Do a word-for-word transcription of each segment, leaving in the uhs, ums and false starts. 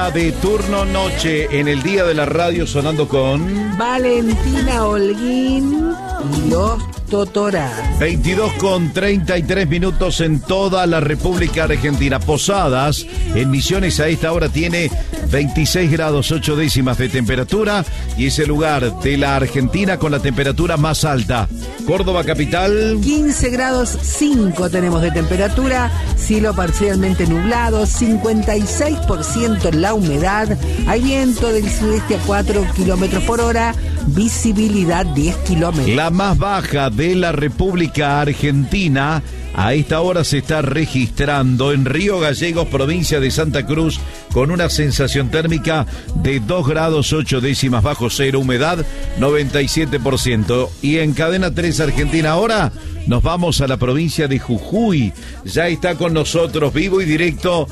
De turno noche en el día de la radio sonando con Valentina Holguín y los Totorás. veintidós con treinta y tres minutos en toda la República Argentina. Posadas en Misiones a esta hora tiene veintiséis grados ocho décimas de temperatura y es el lugar de la Argentina con la temperatura más alta. Córdoba capital, quince grados cinco tenemos de temperatura, cielo parcialmente nublado, cincuenta y seis por ciento la humedad, hay viento del sudeste a cuatro kilómetros por hora, visibilidad diez kilómetros. La más baja de la República Argentina a esta hora se está registrando en Río Gallegos, provincia de Santa Cruz, con una sensación térmica de dos grados ocho décimas bajo cero, humedad noventa y siete por ciento. Y en Cadena tres Argentina ahora nos vamos a la provincia de Jujuy. Ya está con nosotros vivo y directo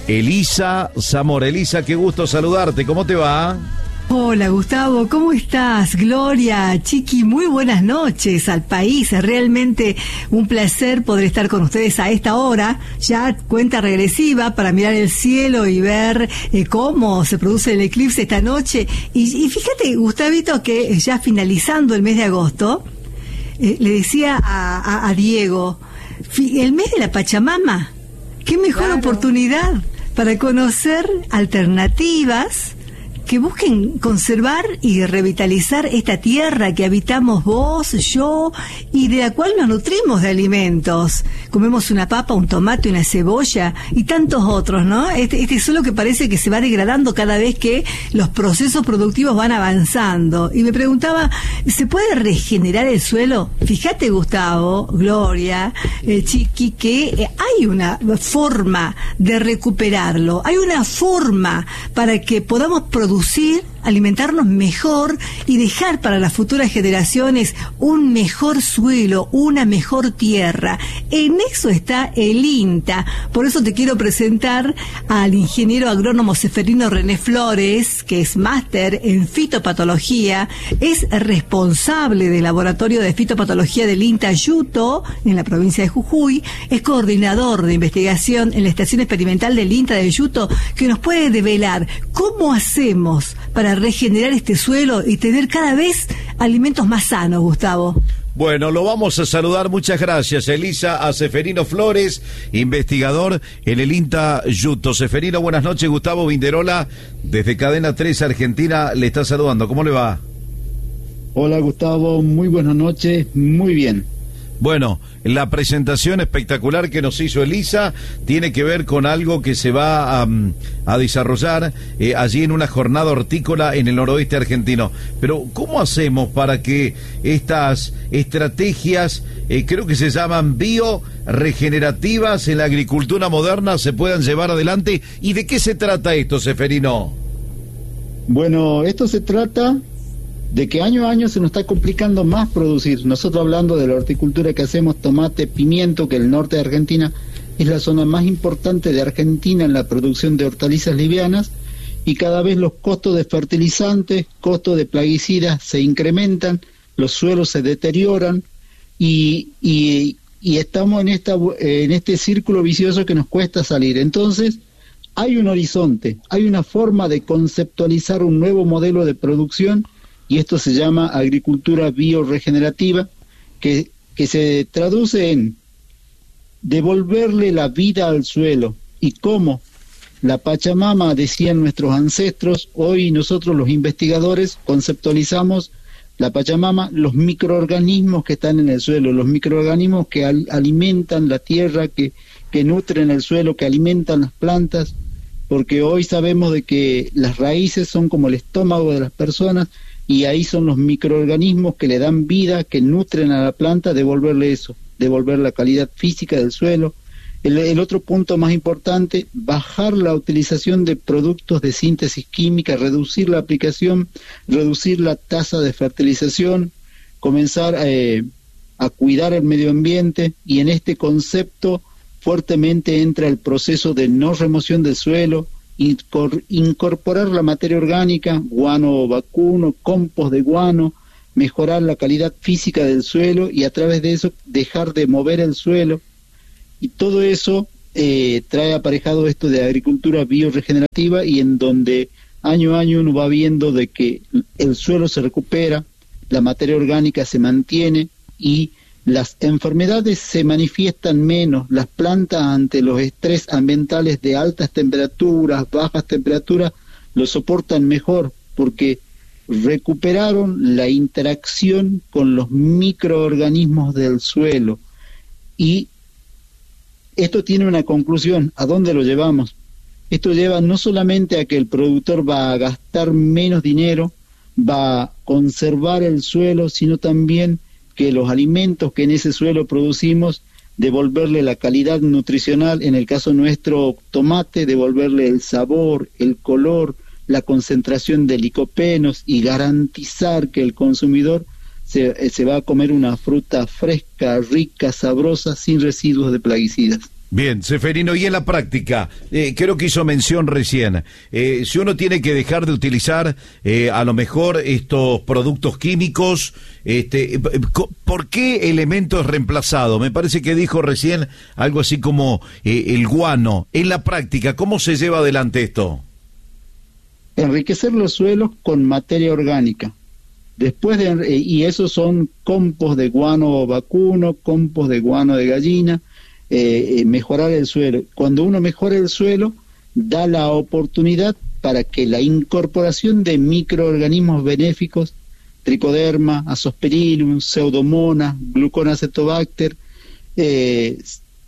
Elisa Zamora. Elisa, qué gusto saludarte, ¿cómo te va? Hola Gustavo, ¿cómo estás? Gloria, Chiqui, muy buenas noches al país. Es realmente un placer poder estar con ustedes a esta hora, ya cuenta regresiva para mirar el cielo y ver eh, cómo se produce el eclipse esta noche. Y, y fíjate, Gustavito, que ya finalizando el mes de agosto, eh, le decía a, a, a Diego, el mes de la Pachamama, qué mejor claro. oportunidad para conocer alternativas que busquen conservar y revitalizar esta tierra que habitamos vos, yo, y de la cual nos nutrimos de alimentos. Comemos una papa, un tomate, una cebolla y tantos otros, ¿no? Este, este suelo que parece que se va degradando cada vez que los procesos productivos van avanzando. Y me preguntaba, ¿se puede regenerar el suelo? Fíjate, Gustavo, Gloria, eh, Chiqui, que eh, hay una forma de recuperarlo, hay una forma para que podamos producir producir, alimentarnos mejor y dejar para las futuras generaciones un mejor suelo, una mejor tierra. En eso está el INTA. Por eso te quiero presentar al ingeniero agrónomo Seferino René Flores, que es máster en fitopatología, es responsable del laboratorio de fitopatología del INTA Yuto, en la provincia de Jujuy, es coordinador de investigación en la estación experimental del INTA de Yuto, que nos puede develar cómo hacemos para regenerar este suelo y tener cada vez alimentos más sanos, Gustavo. Bueno, lo vamos a saludar. Muchas gracias, Elisa, a Seferino Flores, investigador en el INTA Yuto. Seferino, buenas noches. Gustavo Vinderola, desde Cadena tres Argentina, le está saludando. ¿Cómo le va? Hola, Gustavo. Muy buenas noches. Muy bien. Bueno, la presentación espectacular que nos hizo Elisa tiene que ver con algo que se va a, a desarrollar eh, allí en una jornada hortícola en el noroeste argentino. Pero, ¿cómo hacemos para que estas estrategias, eh, creo que se llaman bioregenerativas en la agricultura moderna, se puedan llevar adelante? ¿Y de qué se trata esto, Seferino? Bueno, esto se trata de que año a año se nos está complicando más producir. Nosotros hablando de la horticultura que hacemos, tomate, pimiento, que el norte de Argentina es la zona más importante de Argentina en la producción de hortalizas livianas, y cada vez los costos de fertilizantes, costos de plaguicidas se incrementan, los suelos se deterioran y, y, y estamos en, esta, en este círculo vicioso que nos cuesta salir. Entonces, hay un horizonte, hay una forma de conceptualizar un nuevo modelo de producción, y esto se llama agricultura bioregenerativa, que, que se traduce en devolverle la vida al suelo. ¿Y cómo? La Pachamama, decían nuestros ancestros. Hoy nosotros los investigadores conceptualizamos la Pachamama, los microorganismos que están en el suelo, los microorganismos que al, alimentan la tierra, que, que nutren el suelo, que alimentan las plantas, porque hoy sabemos de que las raíces son como el estómago de las personas, y ahí son los microorganismos que le dan vida, que nutren a la planta, devolverle eso, devolver la calidad física del suelo. El, el otro punto más importante, bajar la utilización de productos de síntesis química, reducir la aplicación, reducir la tasa de fertilización, comenzar eh, a cuidar el medio ambiente, y en este concepto fuertemente entra el proceso de no remoción del suelo, incorporar la materia orgánica, guano vacuno, compost de guano, mejorar la calidad física del suelo y a través de eso dejar de mover el suelo, y todo eso eh, trae aparejado esto de agricultura bioregenerativa, y en donde año a año uno va viendo de que el suelo se recupera, la materia orgánica se mantiene y las enfermedades se manifiestan menos. Las plantas, ante los estrés ambientales de altas temperaturas, bajas temperaturas, lo soportan mejor porque recuperaron la interacción con los microorganismos del suelo. Y esto tiene una conclusión. ¿A dónde lo llevamos? Esto lleva no solamente a que el productor va a gastar menos dinero, va a conservar el suelo, sino también que los alimentos que en ese suelo producimos, devolverle la calidad nutricional, en el caso nuestro tomate, devolverle el sabor, el color, la concentración de licopenos, y garantizar que el consumidor se, se va a comer una fruta fresca, rica, sabrosa, sin residuos de plaguicidas. Bien, Ceferino, y en la práctica, eh, creo que hizo mención recién, eh, si uno tiene que dejar de utilizar eh, a lo mejor estos productos químicos, este, ¿por qué elemento es reemplazado? Me parece que dijo recién algo así como eh, el guano. En la práctica, ¿cómo se lleva adelante esto? Enriquecer los suelos con materia orgánica. Después de, eh, y esos son compost de guano vacuno, compost de guano de gallina. Eh, eh, mejorar el suelo. Cuando uno mejora el suelo, da la oportunidad para que la incorporación de microorganismos benéficos, tricoderma, azospirillum, pseudomonas, gluconacetobacter, eh,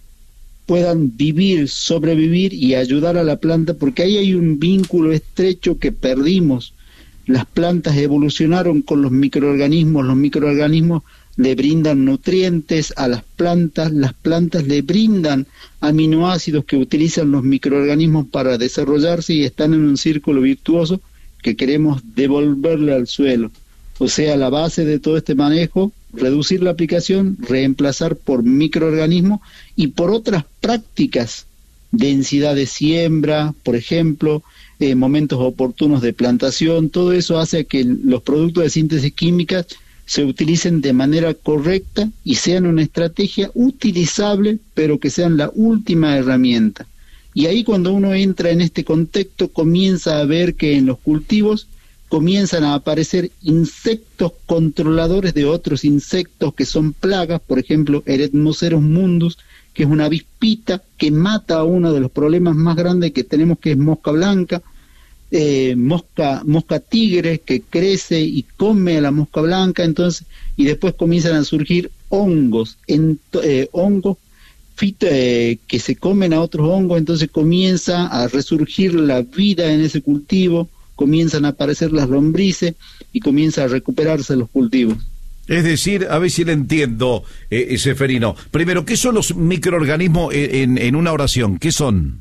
puedan vivir, sobrevivir y ayudar a la planta, porque ahí hay un vínculo estrecho que perdimos. Las plantas evolucionaron con los microorganismos, los microorganismos le brindan nutrientes a las plantas, las plantas le brindan aminoácidos que utilizan los microorganismos para desarrollarse, y están en un círculo virtuoso que queremos devolverle al suelo. O sea, la base de todo este manejo, reducir la aplicación, reemplazar por microorganismos y por otras prácticas, densidad de siembra, por ejemplo, eh, momentos oportunos de plantación. Todo eso hace que los productos de síntesis química se utilicen de manera correcta y sean una estrategia utilizable, pero que sean la última herramienta. Y ahí, cuando uno entra en este contexto, comienza a ver que en los cultivos comienzan a aparecer insectos controladores de otros insectos que son plagas, por ejemplo, Eretmoceros mundus, que es una avispita que mata a uno de los problemas más grandes que tenemos, que es mosca blanca. Eh, mosca mosca tigre, que crece y come a la mosca blanca. Entonces, y después comienzan a surgir hongos, en, eh, hongos fito, eh, que se comen a otros hongos. Entonces comienza a resurgir la vida en ese cultivo, comienzan a aparecer las lombrices y comienza a recuperarse los cultivos. Es decir, a ver si le entiendo, eh, Ceferino. Primero, ¿qué son los microorganismos en, en una oración? ¿Qué son?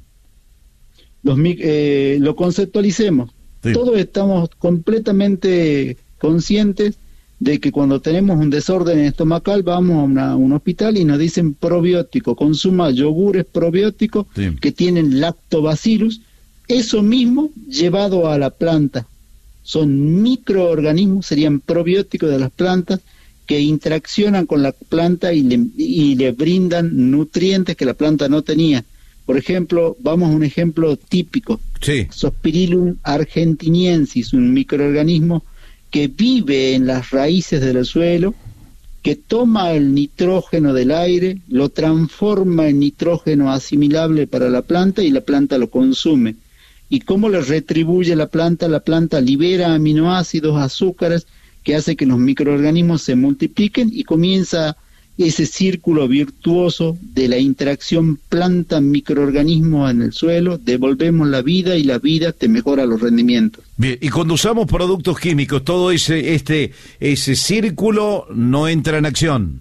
Los, eh, lo conceptualicemos. Sí. Todos estamos completamente conscientes de que cuando tenemos un desorden estomacal vamos a una, un hospital y nos dicen probiótico, consuma yogures probióticos, sí, que tienen lactobacillus. Eso mismo llevado a la planta. Son microorganismos, serían probióticos de las plantas, que interaccionan con la planta y le, y le brindan nutrientes que la planta no tenía. Por ejemplo, vamos a un ejemplo típico. Sí. Zoospirillum argentiniensis, un microorganismo que vive en las raíces del suelo, que toma el nitrógeno del aire, lo transforma en nitrógeno asimilable para la planta y la planta lo consume. ¿Y cómo le retribuye la planta? La planta libera aminoácidos, azúcares, que hace que los microorganismos se multipliquen, y comienza ese círculo virtuoso de la interacción planta-microorganismo en el suelo. Devolvemos la vida y la vida te mejora los rendimientos. Bien, y cuando usamos productos químicos, todo ese este ese círculo no entra en acción.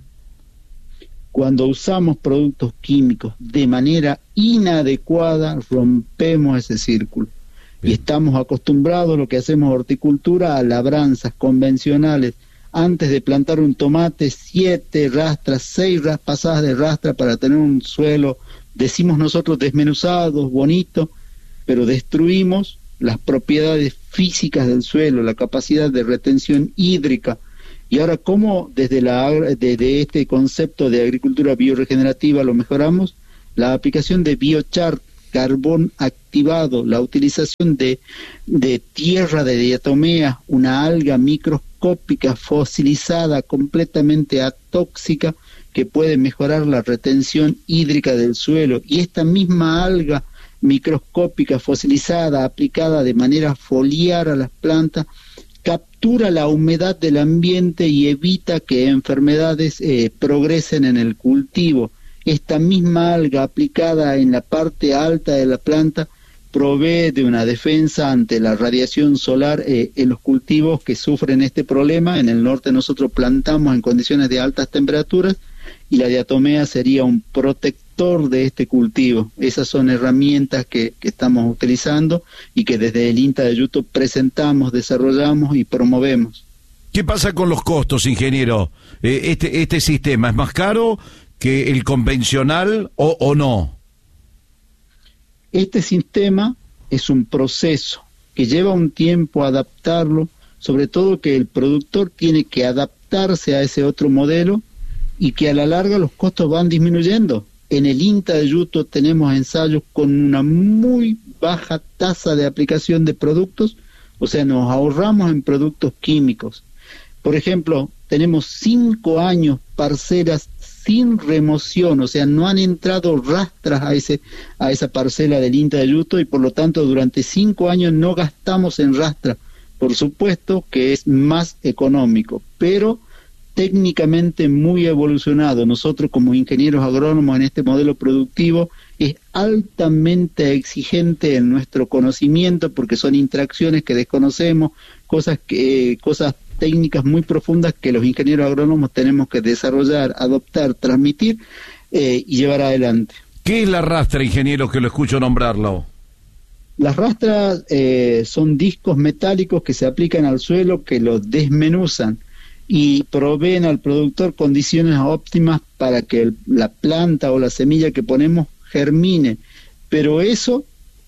Cuando usamos productos químicos de manera inadecuada, rompemos ese círculo. Bien. Y estamos acostumbrados a lo que hacemos horticultura, a labranzas convencionales. Antes de plantar un tomate, siete rastras, seis ras pasadas de rastra para tener un suelo, decimos nosotros, desmenuzado, bonito, pero destruimos las propiedades físicas del suelo, la capacidad de retención hídrica. Y ahora, ¿cómo desde la desde este concepto de agricultura bioregenerativa lo mejoramos? la aplicación de biochar, carbón activado, la utilización de, de tierra de diatomea, una alga microscópica fosilizada, completamente atóxica, que puede mejorar la retención hídrica del suelo, y esta misma alga microscópica fosilizada, aplicada de manera foliar a las plantas, captura la humedad del ambiente y evita que enfermedades eh, progresen en el cultivo. Esta misma alga aplicada en la parte alta de la planta provee de una defensa ante la radiación solar eh, en los cultivos que sufren este problema. En el norte nosotros plantamos en condiciones de altas temperaturas y la diatomea sería un protector de este cultivo. Esas son herramientas que, que estamos utilizando y que desde el INTA de Yuto presentamos, desarrollamos y promovemos. ¿Qué pasa con los costos, ingeniero? Eh, este, ¿Este sistema es más caro que el convencional o, o no? Este sistema es un proceso que lleva un tiempo adaptarlo, sobre todo que el productor tiene que adaptarse a ese otro modelo y que a la larga los costos van disminuyendo. En el INTA de Yuto tenemos ensayos con una muy baja tasa de aplicación de productos, o sea, nos ahorramos en productos químicos. Por ejemplo, tenemos cinco años parcelas sin remoción, o sea, no han entrado rastras a ese a esa parcela del INTA de Yuto y por lo tanto durante cinco años no gastamos en rastra. Por supuesto que es más económico, pero técnicamente muy evolucionado. Nosotros como ingenieros agrónomos en este modelo productivo es altamente exigente en nuestro conocimiento porque son interacciones que desconocemos, cosas que cosas técnicas muy profundas que los ingenieros agrónomos tenemos que desarrollar, adoptar, transmitir eh, y llevar adelante. ¿Qué es la rastra, ingeniero, que lo escucho nombrarlo? Las rastras eh, son discos metálicos que se aplican al suelo, que lo desmenuzan y proveen al productor condiciones óptimas para que el, la planta o la semilla que ponemos germine. Pero eso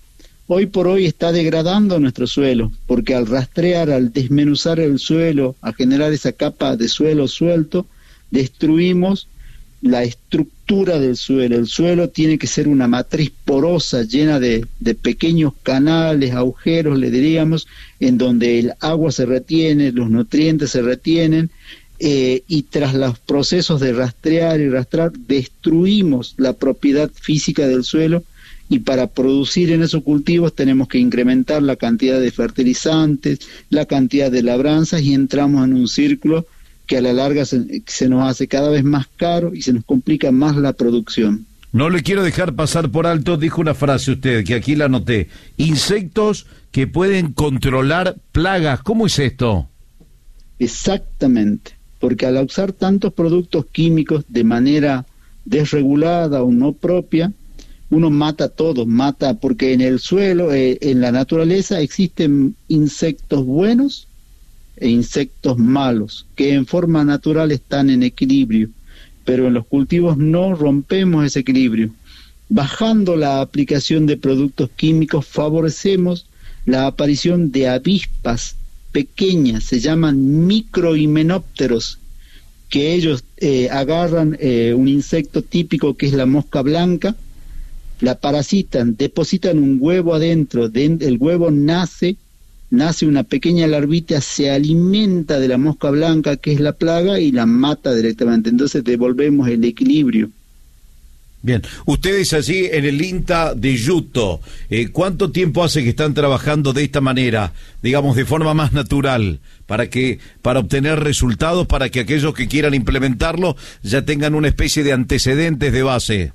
hoy por hoy está degradando nuestro suelo, porque al rastrear, al desmenuzar el suelo, a generar esa capa de suelo suelto, destruimos la estructura del suelo. El suelo tiene que ser una matriz porosa, llena de, de pequeños canales, agujeros, le diríamos, en donde el agua se retiene, los nutrientes se retienen, eh, y tras los procesos de rastrear y rastrar, destruimos la propiedad física del suelo. Y para producir en esos cultivos tenemos que incrementar la cantidad de fertilizantes, la cantidad de labranzas y entramos en un círculo que a la larga se, se nos hace cada vez más caro y se nos complica más la producción. No le quiero dejar pasar por alto, dijo una frase usted, que aquí la anoté. Insectos que pueden controlar plagas. ¿Cómo es esto? Exactamente, porque al usar tantos productos químicos de manera desregulada o no propia, uno mata todo, mata porque en el suelo, eh, en la naturaleza existen insectos buenos e insectos malos, que en forma natural están en equilibrio, pero en los cultivos no rompemos ese equilibrio. Bajando la aplicación de productos químicos favorecemos la aparición de avispas pequeñas, se llaman microhimenópteros, que ellos eh, agarran eh, un insecto típico que es la mosca blanca, la parasitan, depositan un huevo adentro, de, el huevo nace, nace una pequeña larvita, se alimenta de la mosca blanca que es la plaga y la mata directamente, entonces devolvemos el equilibrio. Bien, ustedes allí en el INTA de Yuto, eh, ¿cuánto tiempo hace que están trabajando de esta manera, digamos de forma más natural, para que para obtener resultados, para que aquellos que quieran implementarlo ya tengan una especie de antecedentes de base?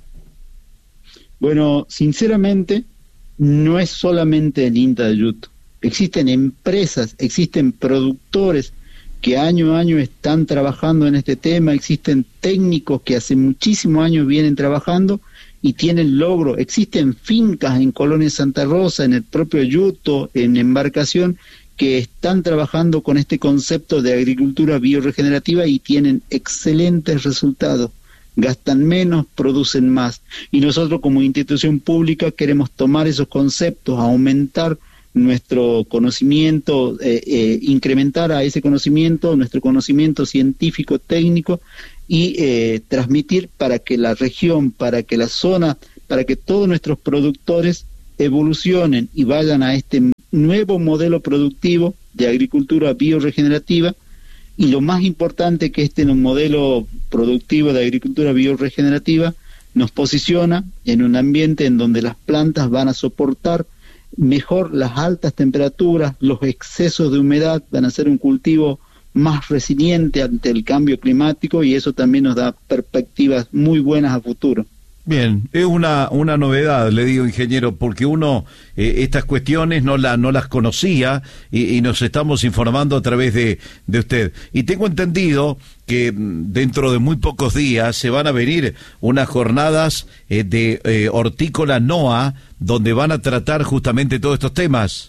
Bueno, sinceramente, no es solamente el INTA de Yuto. Existen empresas, existen productores que año a año están trabajando en este tema, existen técnicos que hace muchísimos años vienen trabajando y tienen logro. Existen fincas en Colonia Santa Rosa, en el propio Yuto, en Embarcación, que están trabajando con este concepto de agricultura bioregenerativa y tienen excelentes resultados. Gastan menos, producen más. Y nosotros como institución pública queremos tomar esos conceptos, aumentar nuestro conocimiento, eh, eh, incrementar a ese conocimiento, nuestro conocimiento científico, técnico, y eh, transmitir para que la región, para que la zona, para que todos nuestros productores evolucionen y vayan a este nuevo modelo productivo de agricultura bioregenerativa. Y lo más importante, que este modelo productivo de agricultura bioregenerativa nos posiciona en un ambiente en donde las plantas van a soportar mejor las altas temperaturas, los excesos de humedad, van a ser un cultivo más resiliente ante el cambio climático, y eso también nos da perspectivas muy buenas a futuro. Bien, es una una novedad, le digo, ingeniero, porque uno eh, estas cuestiones no la no las conocía y, y nos estamos informando a través de, de usted. Y tengo entendido que dentro de muy pocos días se van a venir unas jornadas eh, de eh, Hortícola NOA, donde van a tratar justamente todos estos temas.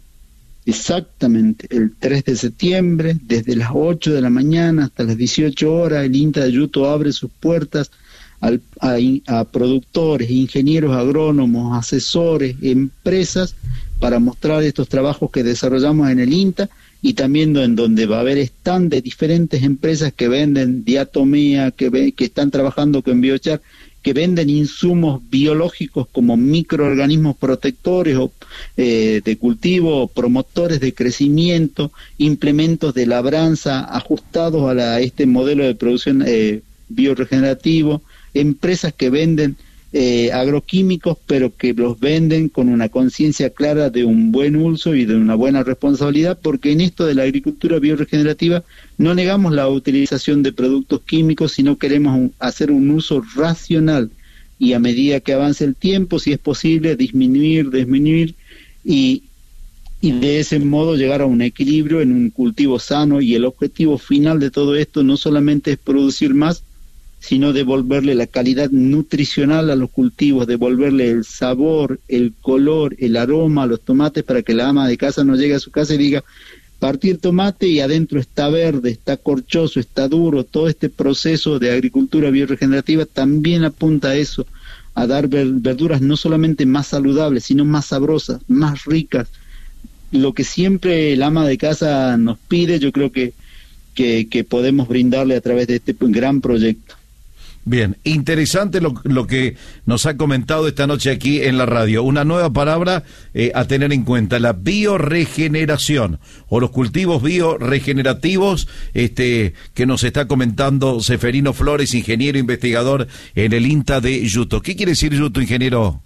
Exactamente, el tres de septiembre, desde las ocho de la mañana hasta las dieciocho horas, el INTA de Yuto abre sus puertas Al, a, a productores, ingenieros agrónomos, asesores, empresas, para mostrar estos trabajos que desarrollamos en el INTA, y también en donde va a haber stand de diferentes empresas que venden diatomea, que, ve, que están trabajando con biochar, que venden insumos biológicos como microorganismos protectores o eh, de cultivo, promotores de crecimiento, implementos de labranza ajustados a, la, a este modelo de producción eh, bioregenerativo, empresas que venden eh, agroquímicos, pero que los venden con una conciencia clara de un buen uso y de una buena responsabilidad, porque en esto de la agricultura bioregenerativa no negamos la utilización de productos químicos, sino queremos un, hacer un uso racional, y a medida que avance el tiempo, si es posible, disminuir, disminuir, y, y de ese modo llegar a un equilibrio en un cultivo sano. Y el objetivo final de todo esto no solamente es producir más, sino devolverle la calidad nutricional a los cultivos, devolverle el sabor, el color, el aroma a los tomates, para que la ama de casa no llegue a su casa y diga, partir tomate y adentro está verde, está corchoso, está duro. Todo este proceso de agricultura bioregenerativa también apunta a eso, a dar verduras no solamente más saludables, sino más sabrosas, más ricas. Lo que siempre el ama de casa nos pide, yo creo que, que, que podemos brindarle a través de este gran proyecto. Bien, interesante lo, lo que nos ha comentado esta noche aquí en la radio. Una nueva palabra eh, a tener en cuenta, la bioregeneración o los cultivos bioregenerativos, este, que nos está comentando Ceferino Flores, ingeniero investigador en el INTA de Yuto. ¿Qué quiere decir Yuto, ingeniero?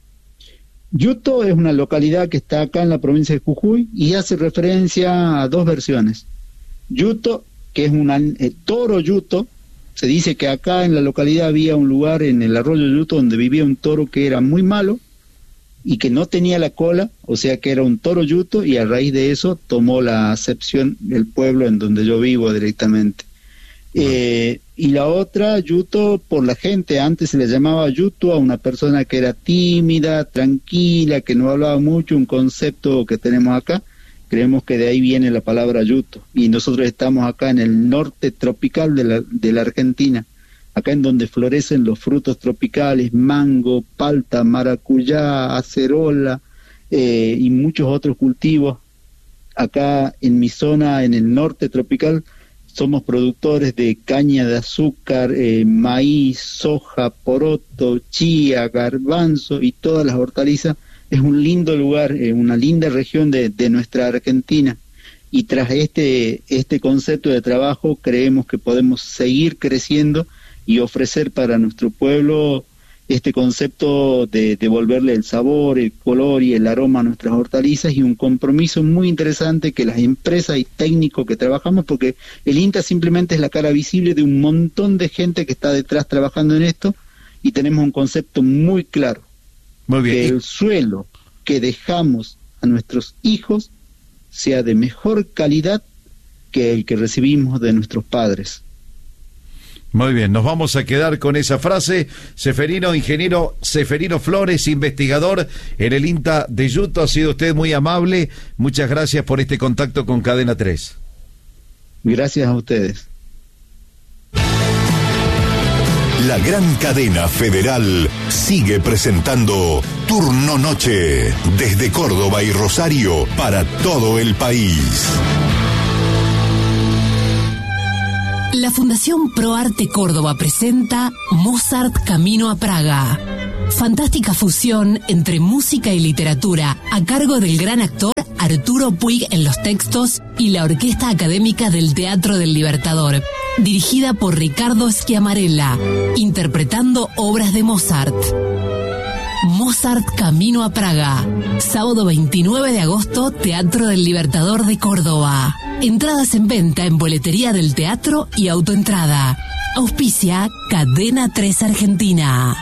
Yuto es una localidad que está acá en la provincia de Jujuy y hace referencia a dos versiones. Yuto, que es un eh, toro Yuto. Se dice que acá en la localidad había un lugar en el arroyo Yuto donde vivía un toro que era muy malo y que no tenía la cola, o sea que era un toro Yuto, y a raíz de eso tomó la acepción del pueblo en donde yo vivo directamente. Bueno. Eh, y la otra, Yuto, por la gente, antes se le llamaba Yuto a una persona que era tímida, tranquila, que no hablaba mucho, un concepto que tenemos acá. Creemos que de ahí viene la palabra Yuto, y nosotros estamos acá en el norte tropical de la, de la Argentina, acá en donde florecen los frutos tropicales, mango, palta, maracuyá, acerola eh, y muchos otros cultivos. Acá en mi zona, en el norte tropical, somos productores de caña de azúcar, eh, maíz, soja, poroto, chía, garbanzo y todas las hortalizas. Es un lindo lugar, eh, una linda región de, de nuestra Argentina, y tras este, este concepto de trabajo creemos que podemos seguir creciendo y ofrecer para nuestro pueblo este concepto de devolverle el sabor, el color y el aroma a nuestras hortalizas, y un compromiso muy interesante que las empresas y técnicos que trabajamos, porque el INTA simplemente es la cara visible de un montón de gente que está detrás trabajando en esto, y tenemos un concepto muy claro. Muy bien. Que el suelo que dejamos a nuestros hijos sea de mejor calidad que el que recibimos de nuestros padres. Muy bien, nos vamos a quedar con esa frase. Ceferino, ingeniero Ceferino Flores, investigador en el INTA de Yuto, ha sido usted muy amable. Muchas gracias por este contacto con Cadena tres. Gracias a ustedes. La gran cadena federal sigue presentando Turno Noche desde Córdoba y Rosario para todo el país. La Fundación ProArte Córdoba presenta Mozart Camino a Praga. Fantástica fusión entre música y literatura, a cargo del gran actor Arturo Puig en los textos y la Orquesta Académica del Teatro del Libertador, dirigida por Ricardo Schiamarella, interpretando obras de Mozart. Mozart Camino a Praga, sábado veintinueve de agosto, Teatro del Libertador de Córdoba. Entradas en venta en boletería del teatro y autoentrada. Auspicia Cadena tres Argentina.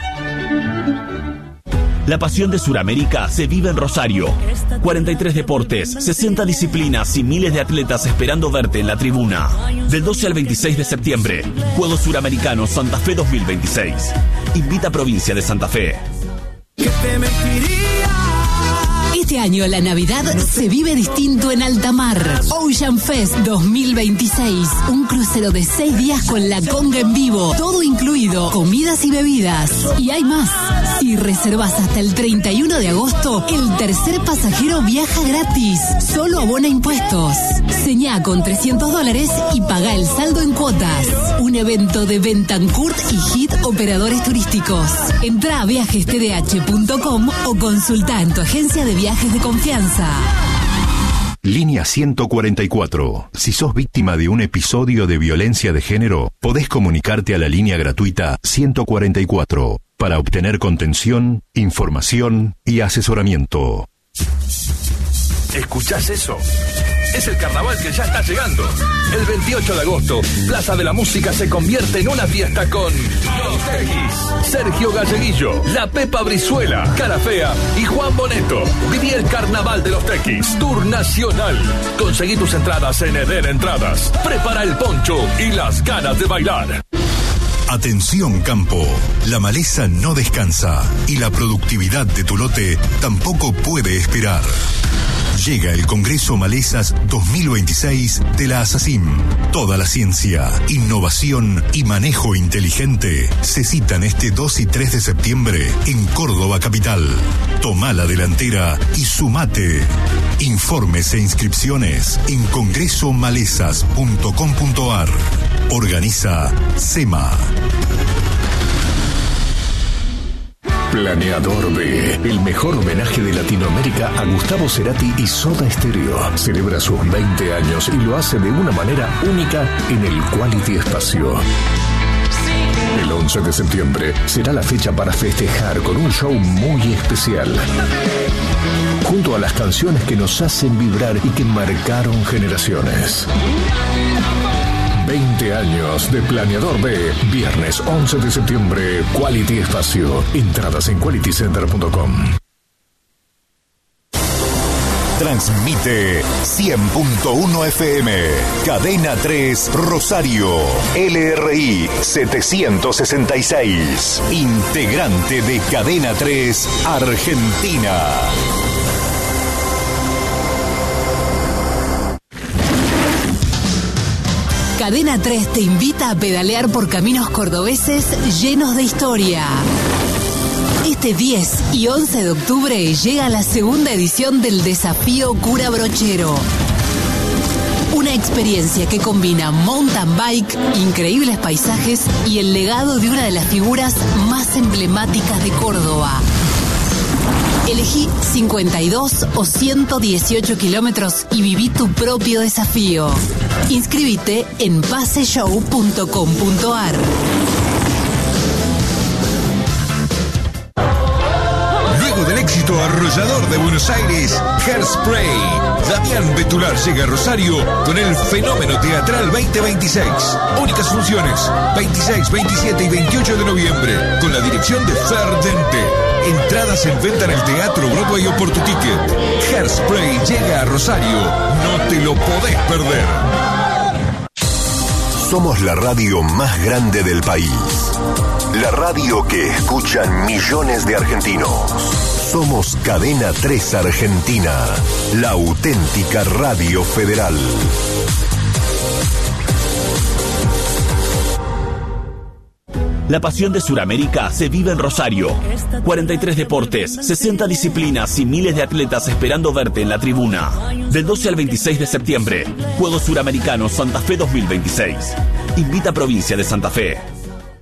La pasión de Sudamérica se vive en Rosario. cuarenta y tres deportes, sesenta disciplinas y miles de atletas esperando verte en la tribuna. Del doce al veintiséis de septiembre, Juegos Suramericanos Santa Fe dos mil veintiséis. Invita a Provincia de Santa Fe. ¿Qué te mentiría? Este año la Navidad se vive distinto en alta mar. Ocean Fest dos mil veintiséis. Un crucero de seis días con la conga en vivo. Todo incluido, comidas y bebidas. Y hay más. Si reservas hasta el treinta y uno de agosto, el tercer pasajero viaja gratis. Solo abona impuestos. Señá con trescientos dólares y paga el saldo en cuotas. Un evento de Bentancourt y Hit Operadores Turísticos. Entrá a viajes t d h punto com o consulta en tu agencia de viajes de confianza. Línea ciento cuarenta y cuatro. Si sos víctima de un episodio de violencia de género, podés comunicarte a la línea gratuita ciento cuarenta y cuatro para obtener contención, información y asesoramiento. ¿Escuchás eso? Es el carnaval que ya está llegando. El veintiocho de agosto, Plaza de la Música se convierte en una fiesta con Los Tequis, Sergio Galleguillo, La Pepa Brizuela, Cara Fea y Juan Boneto. Viví el carnaval de Los Tequis, Tour Nacional. Conseguí tus entradas en Eden Entradas. Prepara el poncho y las ganas de bailar. Atención campo, la maleza no descansa y la productividad de tu lote tampoco puede esperar. Llega el Congreso Malezas dos mil veintiséis de la ASACIM. Toda la ciencia, innovación y manejo inteligente se citan este dos y tres de septiembre en Córdoba capital. Toma la delantera y sumate. Informes e inscripciones en congreso malezas punto com punto a r. Organiza SEMA. Planeador B, el mejor homenaje de Latinoamérica a Gustavo Cerati y Soda Stereo. Celebra sus veinte años y lo hace de una manera única en el Quality Espacio. El once de septiembre será la fecha para festejar con un show muy especial. Junto a las canciones que nos hacen vibrar y que marcaron generaciones. veinte años de Planeador B, viernes once de septiembre, Quality Espacio. Entradas en quality center punto com. Transmite cien punto uno F M, Cadena tres Rosario, L R I setecientos sesenta y seis, integrante de Cadena tres Argentina. Cadena tres te invita a pedalear por caminos cordobeses llenos de historia. Este diez y once de octubre llega la segunda edición del Desafío Cura Brochero. Una experiencia que combina mountain bike, increíbles paisajes y el legado de una de las figuras más emblemáticas de Córdoba. Elegí cincuenta y dos o ciento dieciocho kilómetros y viví tu propio desafío. Inscríbete en paseshow punto com punto a r. Luego del éxito arrollador de Buenos Aires, Hairspray, Damián Betular llega a Rosario con el Fenómeno Teatral veinte veintiséis. Únicas funciones, veintiséis, veintisiete y veintiocho de noviembre, con la dirección de Fer Dente. Entradas en venta en el Teatro Broadway o por tu ticket. Hairspray llega a Rosario. No te lo podés perder. Somos la radio más grande del país. La radio que escuchan millones de argentinos. Somos Cadena tres Argentina, la auténtica radio federal. La pasión de Sudamérica se vive en Rosario. cuarenta y tres deportes, sesenta disciplinas y miles de atletas esperando verte en la tribuna. Del doce al veintiséis de septiembre, Juegos Suramericanos Santa Fe dos mil veintiséis. Invita a Provincia de Santa Fe.